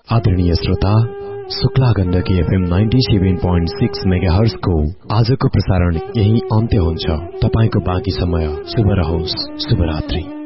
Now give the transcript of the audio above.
आदरणीय श्रोता, Shukla Gandaki FM 97.6 megahertz को आजको प्रसारण यही अन्त्य हुन्छ। तपाईको बाँकी समय शुभ रहोस्। शुभरात्रि।